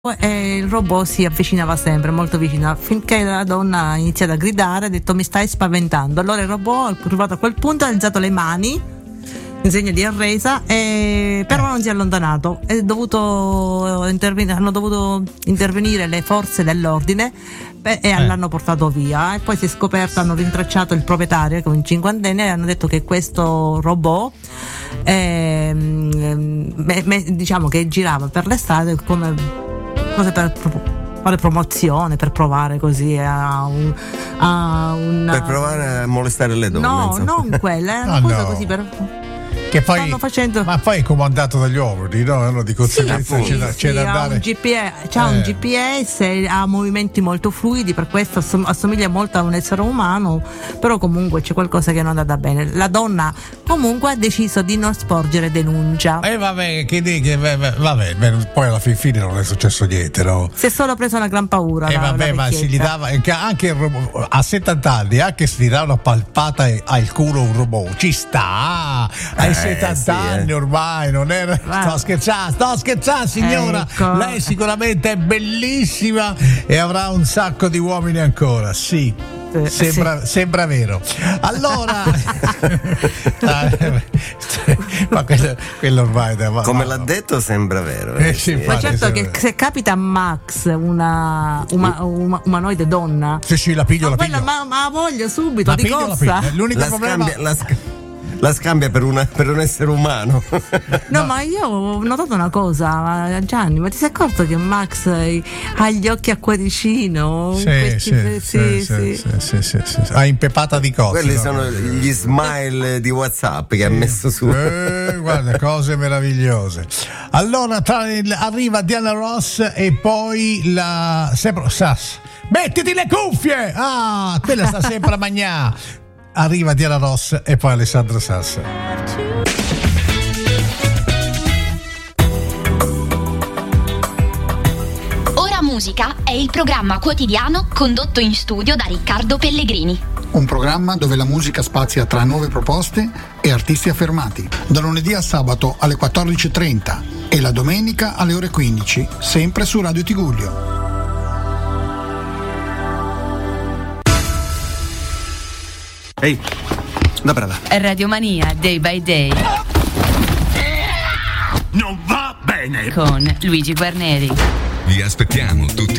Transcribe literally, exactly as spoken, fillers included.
e il robot si avvicinava sempre, molto vicino, finché la donna ha iniziato a gridare, ha detto: mi stai spaventando. Allora il robot, arrivato a quel punto, ha alzato le mani in segno di arresa, e però non si è allontanato. È dovuto intervenire, hanno dovuto intervenire le forze dell'ordine e eh. l'hanno portato via. E poi si è scoperto, hanno rintracciato il proprietario, che è un cinquantenne, e hanno detto che questo robot eh, me, me, diciamo che girava per le strade come cose per fare promozione, per provare così a un, a una... per provare a molestare le donne. No, insomma. non quelle, è una Ah, cosa no. così per... Che poi, stanno facendo... ma poi è comandato dagli uomini, no? Allora, di conseguenza sì, c'è, da, sì, c'è da ha andare. un G P S, c'ha Eh. un G P S, ha movimenti molto fluidi, per questo assom- assomiglia molto a un essere umano, però comunque c'è qualcosa che non andata bene. La donna comunque ha deciso di non sporgere denuncia. E eh, vabbè, che di, che, vabbè, vabbè, poi alla fin fine non è successo niente, no? Si è solo presa una gran paura. E eh, la, vabbè, la ma si gli vecchietta. dava anche il robot, a settanta anni, anche se gli dà una palpata al culo un robot, ci sta. Ai Eh, settanta sì, anni eh. ormai non era. Guarda. Sto scherzando, sto scherzando, signora. Ecco. Lei sicuramente è bellissima e avrà un sacco di uomini ancora, sì. Sì, Sembra, sembra vero. Allora, ma quello, quello ormai ma, Come ma, l'ha detto sembra vero. Eh, eh, sì, sì. infatti. Ma certo sì, che sì. se capita a Max una uma, uma, umanoide donna, Sì, sì, la piglio, ma, la quella, piglio. ma, ma voglio subito La di piglio, la corsa. piglio. L'unico La problema scambia, la, sc- la scambia per, una, per un essere umano. No, ma io ho notato una cosa, Gianni, ma ti sei accorto che Max ha gli occhi a cuoricino? Sì, Questi- sì, sì, sì, sì, sì, sì, sì, sì. Ha impepata di cose. Quelli no? sono gli smile di WhatsApp che ha messo su. Eh, guarda, cose meravigliose. Allora tra il, arriva Diana Ross e poi la sempre Sass. Mettiti le cuffie! Ah, quella sta sempre a magnà. Arriva Diana Ross e poi Alessandro Sass. Ora Musica è il programma quotidiano condotto in studio da Riccardo Pellegrini. Un programma dove la musica spazia tra nuove proposte e artisti affermati. Da lunedì a sabato alle quattordici e trenta e la domenica alle ore quindici, sempre su Radio Tigullio. Ehi, da brava. Radio Mania Day by Day Non va bene! con Luigi Guarneri. Vi aspettiamo tutti